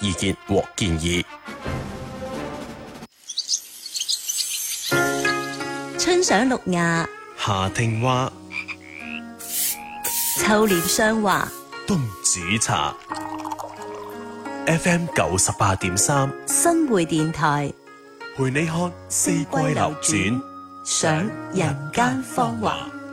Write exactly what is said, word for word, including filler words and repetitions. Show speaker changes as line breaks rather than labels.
意見或建議。
春賞綠芽，
夏聽蛙，
秋斂霜華，
冬煮茶。F M 九十八點三，
新會電台，
陪你看四季流轉，
賞人間芳華。